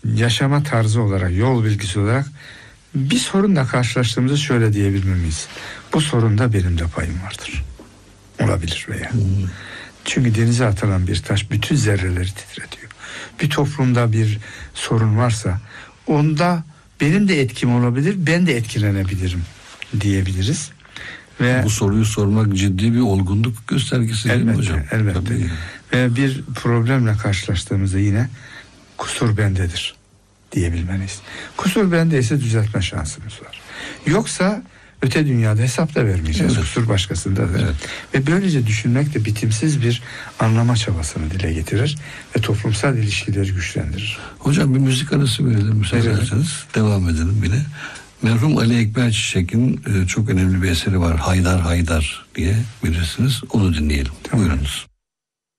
yaşama tarzı olarak, yol bilgisi olarak bir sorunla karşılaştığımızda şöyle diyebilmemiz: bu sorunda benim de payım vardır. Olabilir veya. Çünkü denize atılan bir taş bütün zerreleri titretiyor. Bir toplumda bir sorun varsa onda benim de etkim olabilir, ben de etkilenebilirim diyebiliriz. Ve bu soruyu sormak ciddi bir olgunluk göstergesi değil mi hocam? Elbette. Tabii. Ve bir problemle karşılaştığımızda yine kusur bendedir diyebilmeliyiz. Kusur bendeyse düzeltme şansımız var. Yoksa öte dünyada hesap da vermeyeceğiz. Evet. Kusur başkasındadır. Evet. Ve böylece düşünmek de bitimsiz bir anlama çabasını dile getirir ve toplumsal ilişkileri güçlendirir. Hocam bir müzik arası verelim müsaade ederseniz. Devam edelim yine. Merhum Ali Ekber Çiçek'in çok önemli bir eseri var. Haydar Haydar diye bilirsiniz. Onu dinleyelim. Tamam. Buyurunuz.